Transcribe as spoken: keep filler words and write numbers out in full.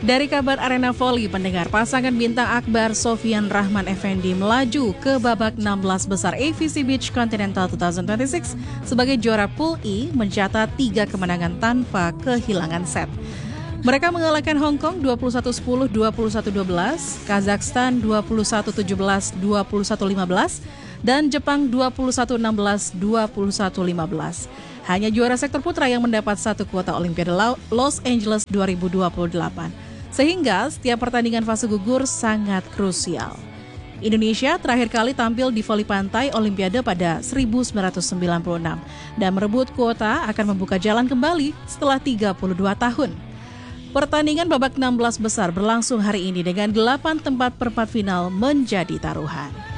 Dari kabar Arena Volley, pendengar, pasangan bintang Akbar Sofyan Rahman Effendi melaju ke babak enam belas besar A V C Beach Continental dua ribu dua puluh enam sebagai juara Pool E, mencatat tiga kemenangan tanpa kehilangan set. Mereka mengalahkan Hong Kong dua puluh satu sepuluh, dua puluh satu dua belas, Kazakhstan dua puluh satu tujuh belas, dua puluh satu lima belas, dan Jepang dua puluh satu enam belas, dua puluh satu lima belas. Hanya juara sektor putra yang mendapat satu kuota Olimpiade Los Angeles dua ribu dua puluh delapan. Sehingga setiap pertandingan fase gugur sangat krusial. Indonesia terakhir kali tampil di voli pantai Olimpiade pada seribu sembilan ratus sembilan puluh enam dan merebut kuota akan membuka jalan kembali setelah tiga puluh dua tahun. Pertandingan babak enam belas besar berlangsung hari ini dengan delapan tempat perempat final menjadi taruhan.